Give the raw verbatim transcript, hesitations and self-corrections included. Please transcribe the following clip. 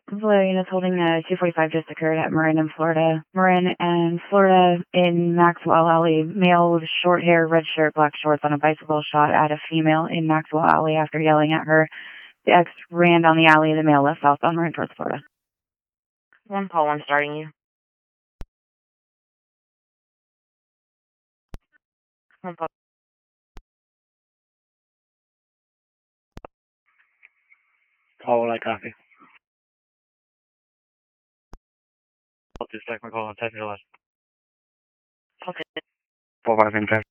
Hello, units holding a two forty-five just occurred at Marin in Florida. Marin and Florida in Maxwell Alley. Male with short hair, red shirt, black shorts on a bicycle shot at a female in Maxwell Alley after yelling at her. The ex ran down the alley. The male left southbound Marin towards Florida. One call, one starting you. One call. Call what I copy. I'll just check my call on ten to eleven. Okay. Four five in